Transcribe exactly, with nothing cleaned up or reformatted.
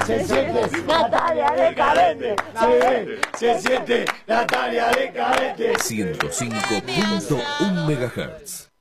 Se siente Natalia de Carente. Se siente Natalia de Carente. ciento cinco punto uno megahertz.